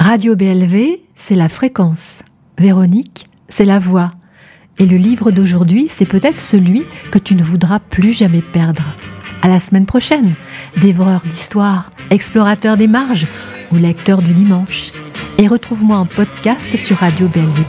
Radio BLV, c'est la fréquence. Véronique, c'est la voix. Et le livre d'aujourd'hui, c'est peut-être celui que tu ne voudras plus jamais perdre. À la semaine prochaine, dévoreur d'histoire, explorateur des marges ou lecteur du dimanche. Et retrouve-moi en podcast sur radio BLV.